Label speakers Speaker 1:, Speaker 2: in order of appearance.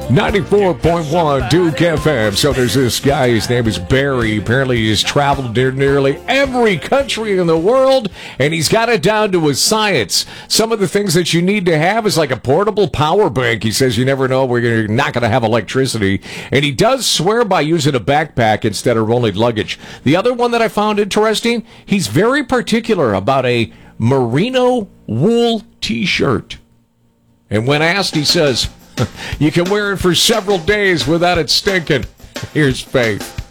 Speaker 1: 94.1 Duke FM. So there's this guy, his name is Barry. Apparently he's traveled nearly every country in the world, and he's got it down to a science. Some of the things that you need to have is like a portable power bank. He says you never know where you're not going to have electricity. And he does swear by using a backpack instead of rolling luggage. The other one that I found interesting, he's very particular about a merino wool t-shirt. And when asked, he says, you can wear it for several days without it stinking. Here's Faith.